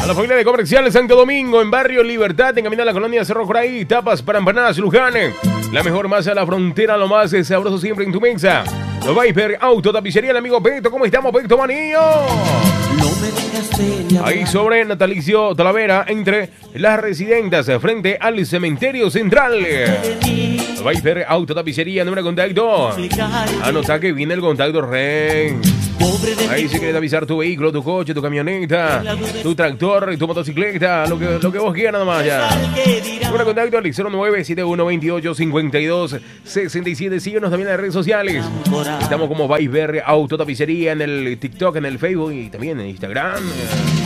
la familia de Comerciales Santo Domingo, en Barrio Libertad, en camino a la colonia Cerro Coraí, tapas para empanadas Luján. La mejor masa a la frontera, lo más sabroso siempre en tu mesa. Los Viper Auto Tapicería, el amigo Beto. ¿Cómo estamos, Beto Manillo? Ahí sobre Natalicio Talavera, entre las residentas, frente al cementerio central. Viper Auto Tapicería, número de contacto. Anota que viene el contacto, Rey. Ahí si quieres avisar tu vehículo, tu coche, tu camioneta, tu tractor, tu motocicleta, lo que vos quieras nada más ya. Número de contacto al 0971285267. Síguenos también en las redes sociales. Estamos como Viper Auto Tapicería en el TikTok, en el Facebook y también en Instagram.